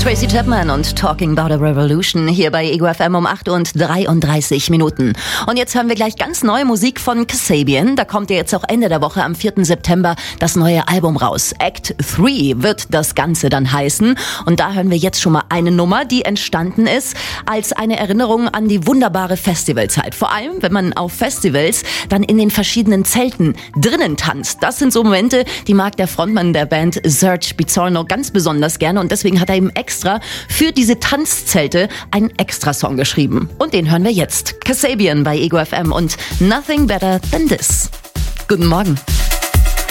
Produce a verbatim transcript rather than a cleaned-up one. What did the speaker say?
Tracy Chapman und Talking About a Revolution hier bei Ego F M um acht und dreiunddreißig Minuten. Und jetzt hören wir gleich ganz neue Musik von Kasabian. Da kommt ja jetzt auch Ende der Woche am vierten September das neue Album raus. Act drei wird das Ganze dann heißen. Und da hören wir jetzt schon mal eine Nummer, die entstanden ist als eine Erinnerung an die wunderbare Festivalzeit. Vor allem, wenn man auf Festivals dann in den verschiedenen Zelten drinnen tanzt. Das sind so Momente, die mag der Frontmann der Band Serge Pizzorno ganz besonders gerne. Und deswegen hat er eben extra für diese Tanzzelte einen Extra-Song geschrieben. Und den hören wir jetzt. Kasabian bei Ego F M und Nothing Better Than This. Guten Morgen.